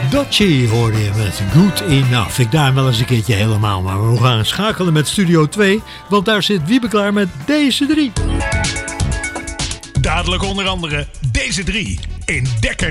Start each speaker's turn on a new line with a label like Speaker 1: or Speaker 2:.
Speaker 1: Dutchie hoorde je met Good Enough. Ik daar wel eens een keertje helemaal, maar we gaan schakelen met Studio 2, want daar zit Wiebe klaar met deze 3.
Speaker 2: Dadelijk onder andere deze 3 in Dekker